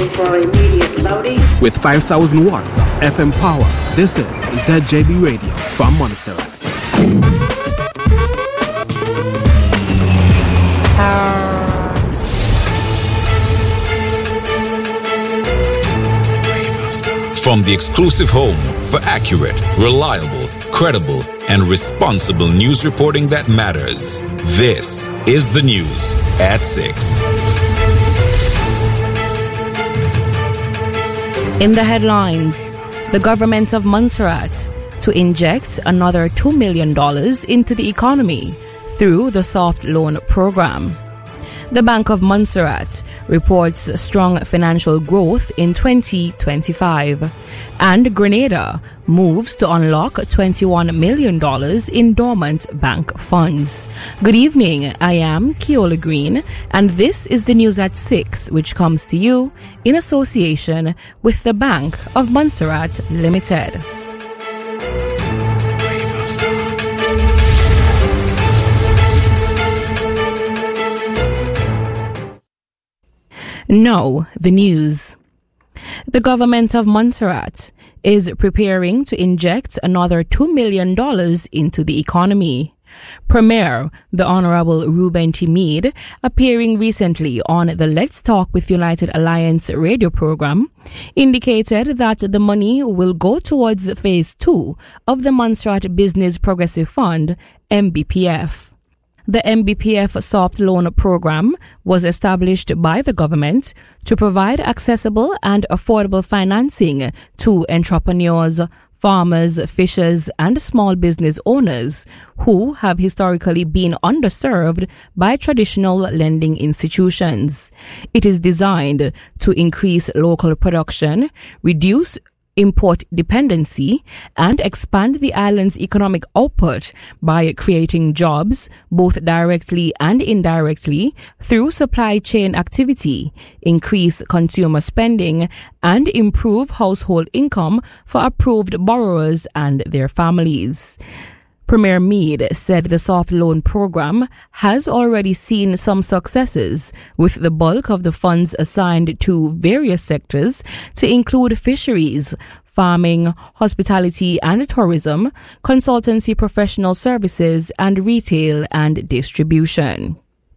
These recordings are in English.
for immediate loading. With 5,000 watts of FM power, this is ZJB Radio from Montserrat. From the exclusive home for accurate, reliable, credible, and responsible news reporting that matters, this is the news at 6. In the headlines, the government of Montserrat to inject another $2 million into the economy through the soft loan program. The Bank of Montserrat reports strong financial growth in 2025, and Grenada moves to unlock $21 million in dormant bank funds. Good evening, I am Keola Green, and this is the news at 6, which comes to you in association with the Bank of Montserrat Limited. Now, the news. The government of Montserrat is preparing to inject another $2 million into the economy. Premier, the Honorable Reuben T. Meade, appearing recently on the Let's Talk with United Alliance radio program, indicated that the money will go towards Phase 2 of the Montserrat Business Progressive Fund, MBPF. The MBPF soft loan program was established by the government to provide accessible and affordable financing to entrepreneurs, farmers, fishers, and small business owners who have historically been underserved by traditional lending institutions. It is designed to increase local production, reduce import dependency, and expand the island's economic output by creating jobs, both directly and indirectly, through supply chain activity, increase consumer spending, and improve household income for approved borrowers and their families. Premier Meade said the soft loan program has already seen some successes, with the bulk of the funds assigned to various sectors to include fisheries, farming, hospitality and tourism, consultancy professional services, and retail and distribution.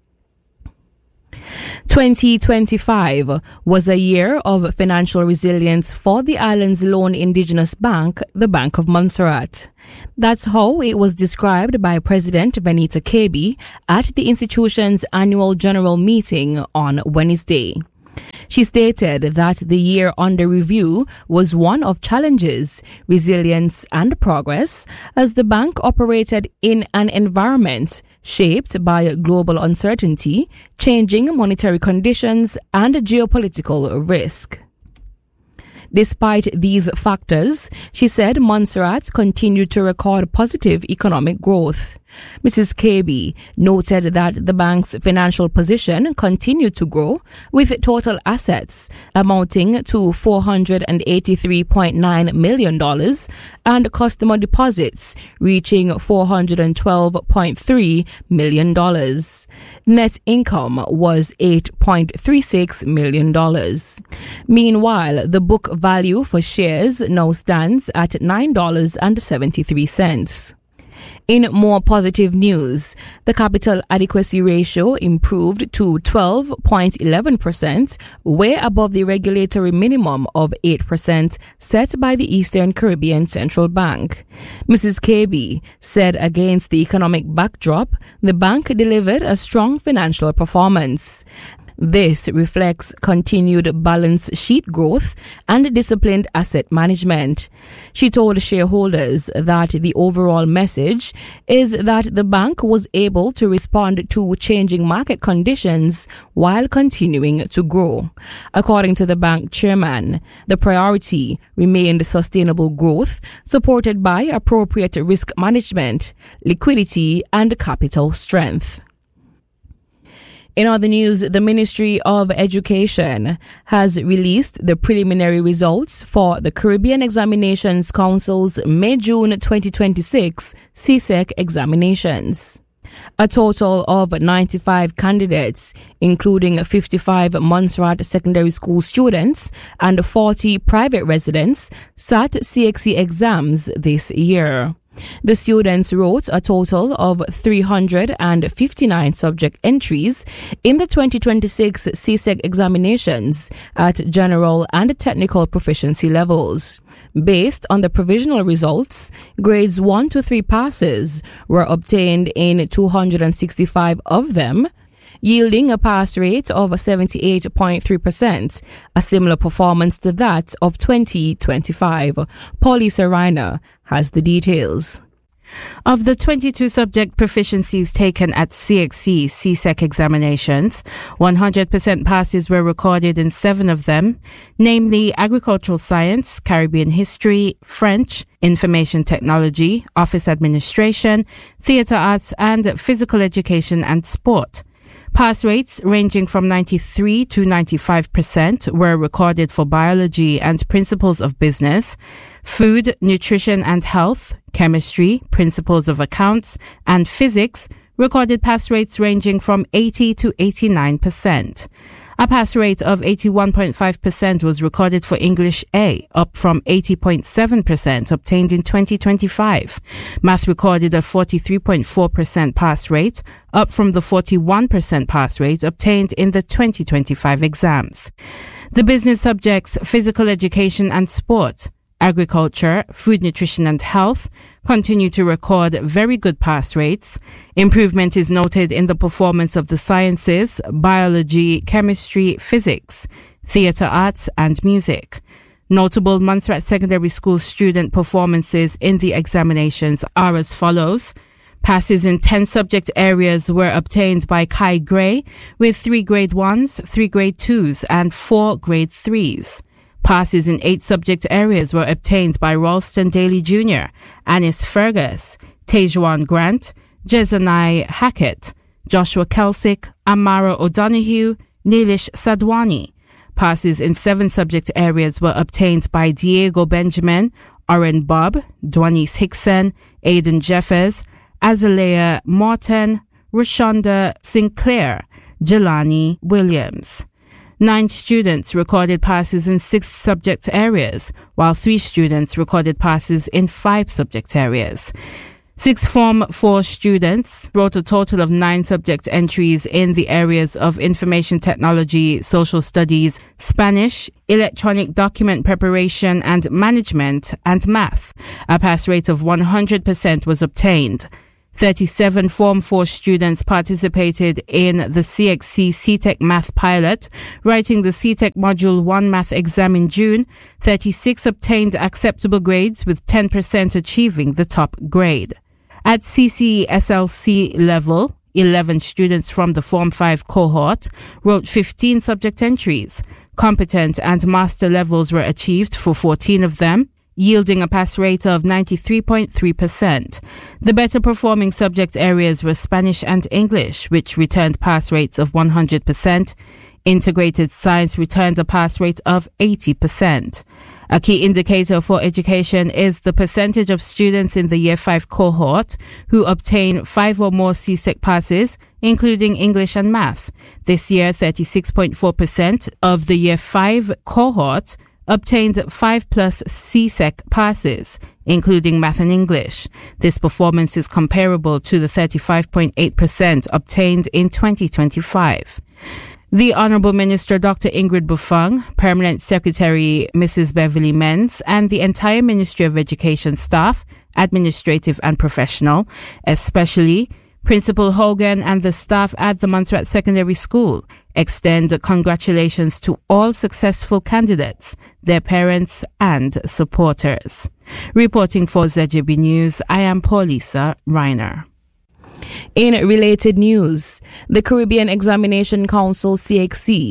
2025 was a year of financial resilience for the island's lone indigenous bank, the Bank of Montserrat. That's how it was described by President Venita Kebbi at the institution's annual general meeting on Wednesday. She stated that the year under review was one of challenges, resilience, and progress as the bank operated in an environment shaped by global uncertainty, changing monetary conditions, and geopolitical risk. Despite these factors, she said Montserrat continued to record positive economic growth. Mrs. Kebbi noted that the bank's financial position continued to grow, with total assets amounting to $483.9 million and customer deposits reaching $412.3 million. Net income was $8.36 million. Meanwhile, the book value for shares now stands at $9.73. In more positive news, the capital adequacy ratio improved to 12.11%, way above the regulatory minimum of 8% set by the Eastern Caribbean Central Bank. Mrs. Kebbi said against the economic backdrop, the bank delivered a strong financial performance. This reflects continued balance sheet growth and disciplined asset management. She told shareholders that the overall message is that the bank was able to respond to changing market conditions while continuing to grow. According to the bank chairman, the priority remained sustainable growth supported by appropriate risk management, liquidity, and capital strength. In other news, the Ministry of Education has released the preliminary results for the Caribbean Examinations Council's May-June 2026 CSEC examinations. A total of 95 candidates, including 55 Montserrat Secondary School students and 40 private residents, sat CXC exams this year. The students wrote a total of 359 subject entries in the 2026 CSEC examinations at general and technical proficiency levels. Based on the provisional results, grades 1 to 3 passes were obtained in 265 of them, yielding a pass rate of 78.3%, a similar performance to that of 2025. Paulisa Reiner has the details. Of the 22 subject proficiencies taken at CXC CSEC examinations, 100% passes were recorded in 7 of them, namely Agricultural Science, Caribbean History, French, Information Technology, Office Administration, Theatre Arts, and Physical Education and Sport. Pass rates ranging from 93 to 95% were recorded for Biology and Principles of Business, Food, Nutrition and Health, Chemistry, Principles of Accounts, and Physics recorded pass rates ranging from 80 to 89%. A pass rate of 81.5% was recorded for English A, up from 80.7% obtained in 2025. Math recorded a 43.4% pass rate, up from the 41% pass rate obtained in the 2025 exams. The business subjects Physical Education and Sport, Agriculture, Food, Nutrition and Health continue to record very good pass rates. Improvement is noted in the performance of the sciences, biology, chemistry, physics, theatre arts and music. Notable Montserrat Secondary School student performances in the examinations are as follows. Passes in 10 subject areas were obtained by Kai Gray with 3 grade 1s, 3 grade 2s and 4 grade 3s. Passes in 8 subject areas were obtained by Ralston Daly Jr., Anis Fergus, Tejuan Grant, Jezanai Hackett, Joshua Kelsick, Amara O'Donoghue, Neelish Sadwani. Passes in 7 subject areas were obtained by Diego Benjamin, Oren Bob, Dwanis Hickson, Aidan Jeffers, Azalea Morton, Rashonda Sinclair, Jelani Williams. 9 students recorded passes in 6 subject areas, while 3 students recorded passes in 5 subject areas. 6 Form 4 students wrote a total of 9 subject entries in the areas of Information Technology, Social Studies, Spanish, Electronic Document Preparation and Management, and Math. A pass rate of 100% was obtained. 37 Form 4 students participated in the CXC CTEC Math Pilot, writing the CTEC Module 1 Math exam in June. 36 obtained acceptable grades, with 10% achieving the top grade. At CCSLC level, 11 students from the Form 5 cohort wrote 15 subject entries. Competent and master levels were achieved for 14 of them, yielding a pass rate of 93.3%. The better performing subject areas were Spanish and English, which returned pass rates of 100%. Integrated Science returned a pass rate of 80%. A key indicator for education is the percentage of students in the Year 5 cohort who obtain 5 or more CSEC passes, including English and Math. This year, 36.4% of the Year 5 cohort obtained 5+ CSEC passes, including Math and English. This performance is comparable to the 35.8% obtained in 2025. The Honourable Minister Dr. Ingrid Buffang, Permanent Secretary Mrs. Beverly Menz, and the entire Ministry of Education staff, administrative and professional, especially Principal Hogan and the staff at the Montserrat Secondary School, extend congratulations to all successful candidates, their parents and supporters. Reporting for ZJB News, I am Paulisa Reiner. In related news, the Caribbean Examination Council CXC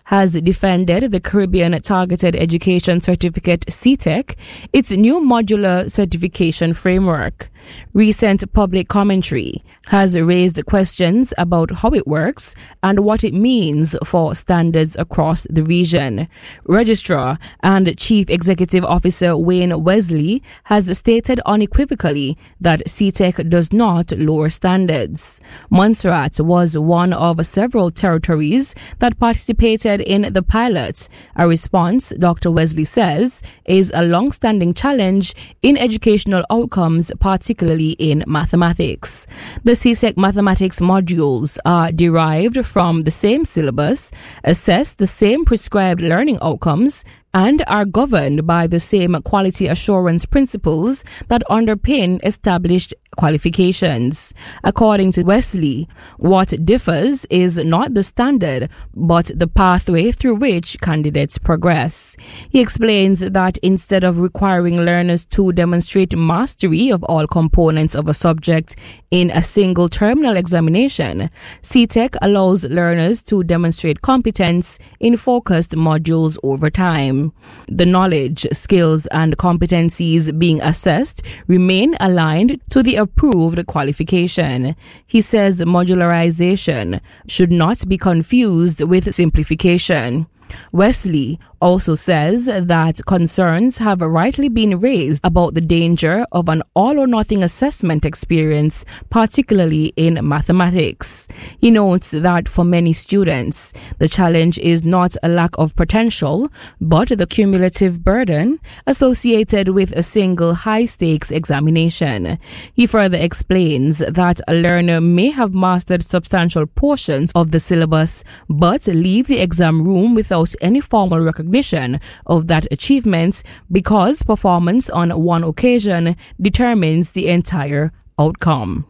has defended the Caribbean Targeted Education Certificate CTEC, its new modular certification framework. Recent public commentary has raised questions about how it works and what it means for standards across the region. Registrar and Chief Executive Officer Wayne Wesley has stated unequivocally that CTEC does not lower standards. Montserrat was one of several territories that participated in the pilot, a response, Dr. Wesley says, is a long-standing challenge in educational outcomes, particularly in mathematics. The CSEC mathematics modules are derived from the same syllabus, assess the same prescribed learning outcomes, and are governed by the same quality assurance principles that underpin established qualifications. According to Wesley, what differs is not the standard, but the pathway through which candidates progress. He explains that instead of requiring learners to demonstrate mastery of all components of a subject in a single terminal examination, CTEC allows learners to demonstrate competence in focused modules over time. The knowledge, skills, and competencies being assessed remain aligned to the approved qualification. He says modularization should not be confused with simplification. Wesley also says that concerns have rightly been raised about the danger of an all-or-nothing assessment experience, particularly in mathematics. He notes that for many students, the challenge is not a lack of potential, but the cumulative burden associated with a single high-stakes examination. He further explains that a learner may have mastered substantial portions of the syllabus, but leave the exam room without any formal recognition of that achievement because performance on one occasion determines the entire outcome.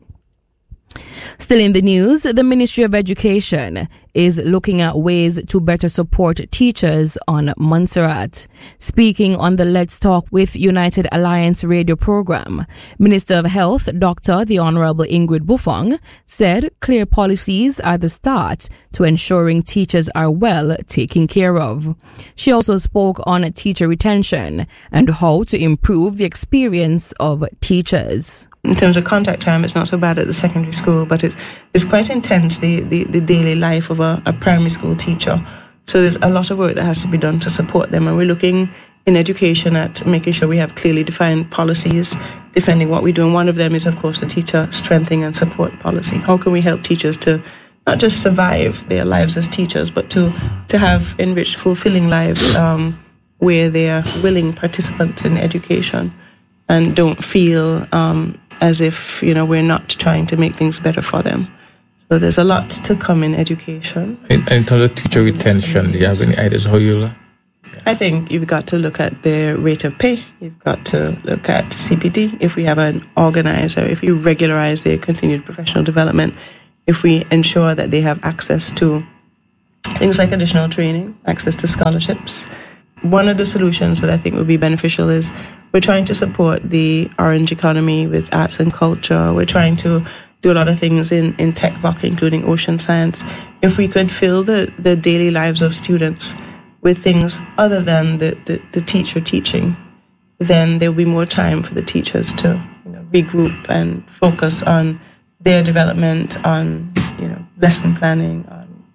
Still in the news, the Ministry of Education is looking at ways to better support teachers on Montserrat. Speaking on the Let's Talk with United Alliance radio program, Minister of Health, Dr. the Honorable Ingrid Buffong, said clear policies are the start to ensuring teachers are well taken care of. She also spoke on teacher retention and how to improve the experience of teachers. In terms of contact time, it's not so bad at the secondary school, but it's quite intense, the daily life of a primary school teacher. So there's a lot of work that has to be done to support them. And we're looking in education at making sure we have clearly defined policies, defending what we do. And one of them is, of course, the teacher strengthening and support policy. How can we help teachers to not just survive their lives as teachers, but to have enriched, fulfilling lives where they are willing participants in education and don't feel as if, we're not trying to make things better for them. So there's a lot to come in education. In terms of teacher retention, do you have any ideas how you... I think you've got to look at their rate of pay. You've got to look at CPD. If we have an organizer, if you regularize their continued professional development, if we ensure that they have access to things like additional training, access to scholarships. One of the solutions that I think would be beneficial is we're trying to support the orange economy with arts and culture. We're trying to do a lot of things in TechVoc, including ocean science. If we could fill the daily lives of students with things other than the teacher teaching, then there will be more time for the teachers to regroup and focus on their development, on lesson planning,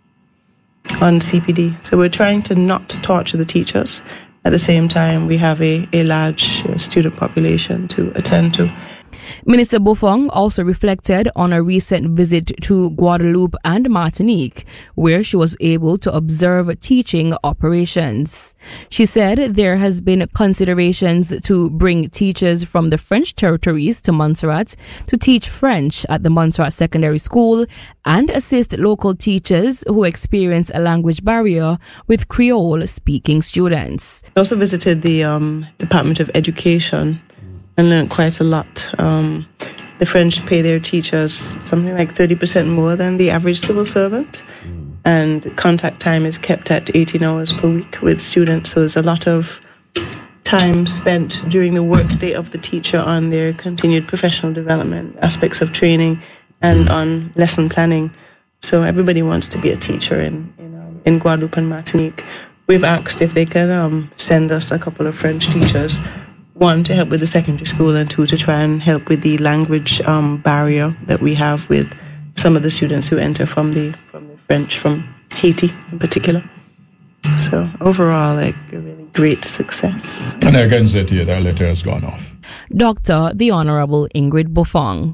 on CPD. So we're trying to not torture the teachers. At the same time, we have a large student population to attend to. Minister Buffong also reflected on a recent visit to Guadeloupe and Martinique, where she was able to observe teaching operations. She said there has been considerations to bring teachers from the French territories to Montserrat to teach French at the Montserrat Secondary School and assist local teachers who experience a language barrier with Creole-speaking students. I also visited the Department of Education and learned quite a lot. The French pay their teachers something like 30% more than the average civil servant. And contact time is kept at 18 hours per week with students. So there's a lot of time spent during the workday of the teacher on their continued professional development, aspects of training, and on lesson planning. So everybody wants to be a teacher in in Guadeloupe and Martinique. We've asked if they can send us a couple of French teachers, one, to help with the secondary school, and two, to try and help with the language barrier that we have with some of the students who enter from the French, from Haiti in particular. So overall, like, a really great success. And I can say to you that letter has gone off. Dr. the Honorable Ingrid Buffong.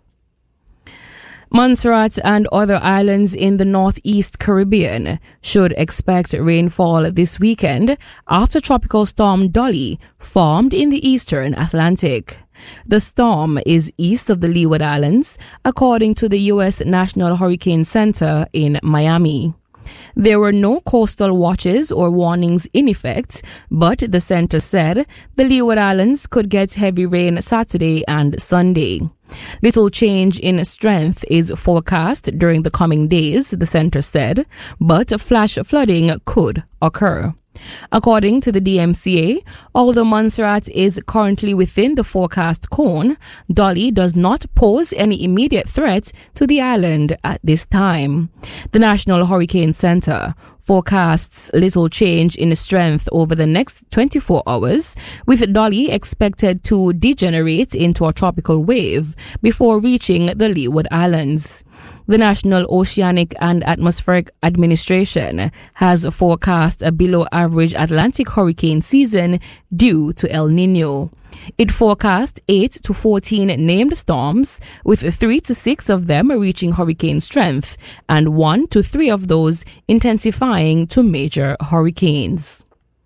Montserrat and other islands in the northeast Caribbean should expect rainfall this weekend after Tropical Storm Dolly formed in the eastern Atlantic. The storm is east of the Leeward Islands, according to the U.S. National Hurricane Center in Miami. There were no coastal watches or warnings in effect, but the center said the Leeward Islands could get heavy rain Saturday and Sunday. Little change in strength is forecast during the coming days, the center said, but flash flooding could occur. According to the DMCA, although Montserrat is currently within the forecast cone, Dolly does not pose any immediate threat to the island at this time. The National Hurricane Center forecasts little change in strength over the next 24 hours, with Dolly expected to degenerate into a tropical wave before reaching the Leeward Islands. The National Oceanic and Atmospheric Administration has forecast a below-average Atlantic hurricane season due to El Niño. It forecast 8 to 14 named storms, with 3 to 6 of them reaching hurricane strength and 1 to 3 of those intensifying to major hurricanes.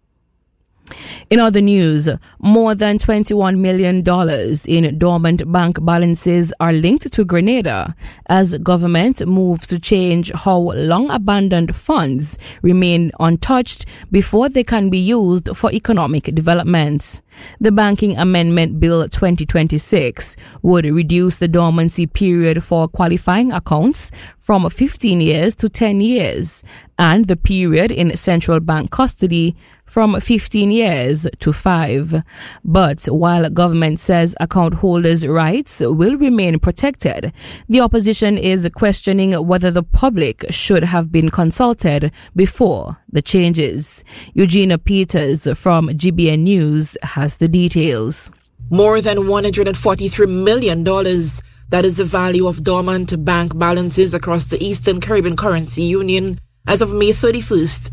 In other news, more than $21 million in dormant bank balances are linked to Grenada as government moves to change how long-abandoned funds remain untouched before they can be used for economic development. The Banking Amendment Bill 2026 would reduce the dormancy period for qualifying accounts from 15 years to 10 years and the period in central bank custody from 15 years to 5. But while government says account holders' rights will remain protected, the opposition is questioning whether the public should have been consulted before the changes. Eugenia Peters from GBN News has the details. More than $143 million. That is the value of dormant bank balances across the Eastern Caribbean Currency Union as of May 31st,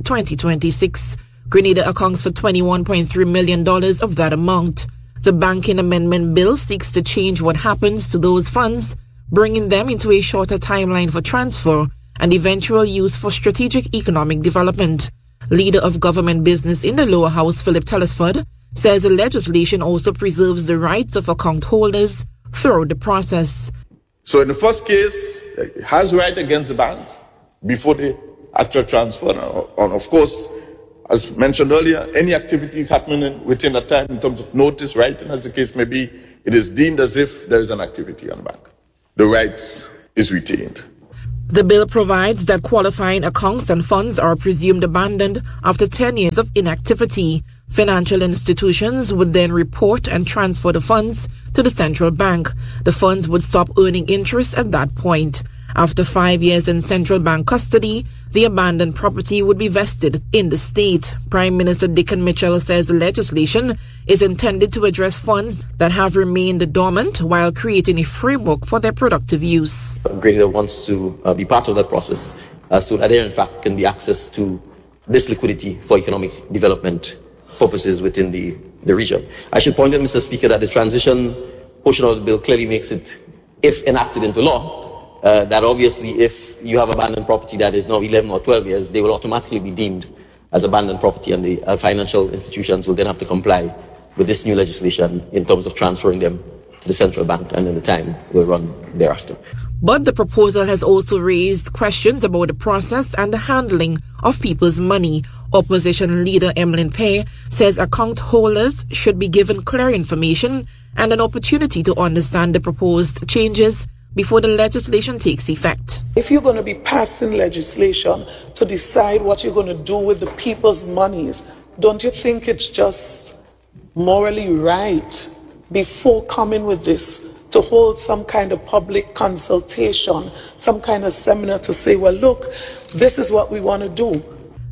2026. Grenada accounts for $21.3 million of that amount. The Banking Amendment Bill seeks to change what happens to those funds, bringing them into a shorter timeline for transfer and eventual use for strategic economic development. Leader of government business in the lower house, Philip Telesford, says the legislation also preserves the rights of account holders throughout the process. So in the first case, it has right against the bank before the actual transfer. And of course, as mentioned earlier, any activities happening within that time in terms of notice, writing, as the case may be, it is deemed as if there is an activity on the bank. The rights is retained. The bill provides that qualifying accounts and funds are presumed abandoned after 10 years of inactivity. Financial institutions would then report and transfer the funds to the central bank. The funds would stop earning interest at that point. After 5 years in central bank custody, the abandoned property would be vested in the state. Prime Minister Dickon Mitchell says the legislation is intended to address funds that have remained dormant while creating a framework for their productive use. Grenada wants to be part of that process so that there in fact can be access to this liquidity for economic development purposes within the region. I should point out, Mr. Speaker, that the transition portion of the bill clearly makes it, if enacted into law, that obviously if you have abandoned property that is now 11 or 12 years, they will automatically be deemed as abandoned property, and the financial institutions will then have to comply with this new legislation in terms of transferring them to the central bank, and then the time will run thereafter. But the proposal has also raised questions about the process and the handling of people's money. Opposition leader Emmeline Pay says account holders should be given clear information and an opportunity to understand the proposed changes before the legislation takes effect. If you're going to be passing legislation to decide what you're going to do with the people's monies, don't you think it's just morally right before coming with this to hold some kind of public consultation, some kind of seminar to say, well, look, this is what we want to do.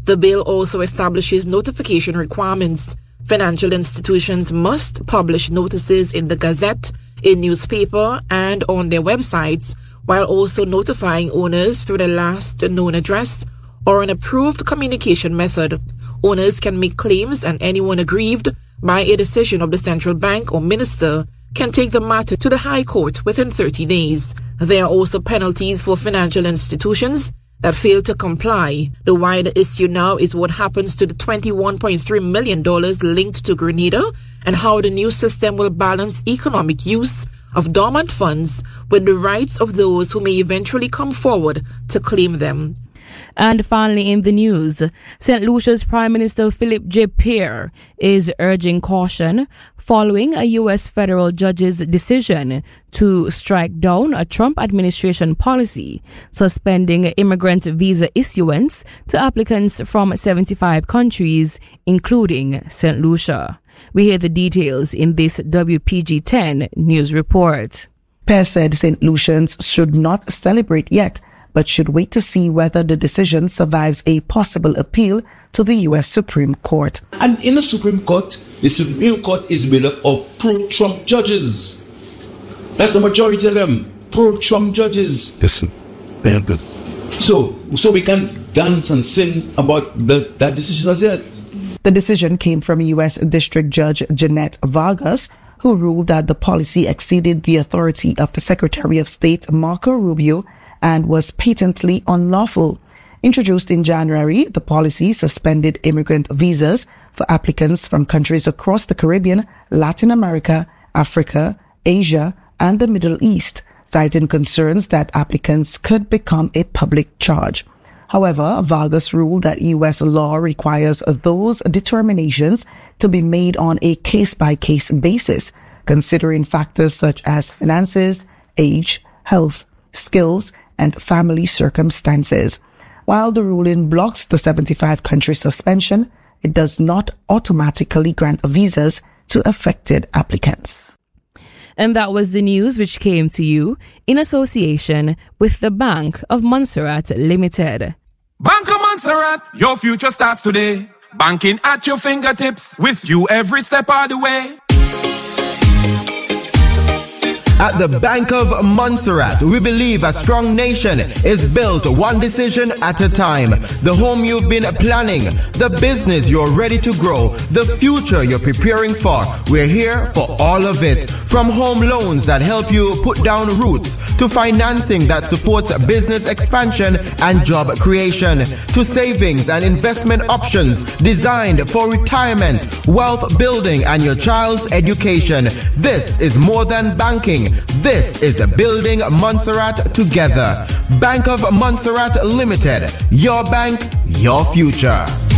The bill also establishes notification requirements. Financial institutions must publish notices in the Gazette, in newspaper, and on their websites, while also notifying owners through the last known address or an approved communication method. Owners can make claims, and anyone aggrieved by a decision of the central bank or minister can take the matter to the High Court within 30 days. There are also penalties for financial institutions that fail to comply. The wider issue now is what happens to the $21.3 million linked to Grenada and how the new system will balance economic use of dormant funds with the rights of those who may eventually come forward to claim them. And finally in the news, St. Lucia's Prime Minister Philip J. Pierre is urging caution following a U.S. federal judge's decision to strike down a Trump administration policy suspending immigrant visa issuance to applicants from 75 countries, including St. Lucia. We hear the details in this WPG-10 news report. Pierre said St. Lucians should not celebrate yet, but should wait to see whether the decision survives a possible appeal to the U.S. Supreme Court. And in the Supreme Court is made up of pro-Trump judges. That's the majority of them, pro-Trump judges. Listen, very good. So we can dance and sing about that decision as yet. The decision came from U.S. District Judge Jeanette Vargas, who ruled that the policy exceeded the authority of the Secretary of State Marco Rubio and was patently unlawful. Introduced in January, the policy suspended immigrant visas for applicants from countries across the Caribbean, Latin America, Africa, Asia, and the Middle East, citing concerns that applicants could become a public charge. However, Vargas ruled that U.S. law requires those determinations to be made on a case-by-case basis, considering factors such as finances, age, health, skills, and family circumstances. While the ruling blocks the 75-country suspension, it does not automatically grant visas to affected applicants. And that was the news which came to you in association with the Bank of Montserrat Limited. Bank of Montserrat, your future starts today. Banking at your fingertips, with you every step of the way. At the Bank of Montserrat, we believe a strong nation is built one decision at a time. The home you've been planning, the business you're ready to grow, the future you're preparing for. We're here for all of it. From home loans that help you put down roots, to financing that supports business expansion and job creation, to savings and investment options designed for retirement, wealth building, and your child's education. This is more than banking. This is building Montserrat together. Bank of Montserrat Limited. Your bank, your future.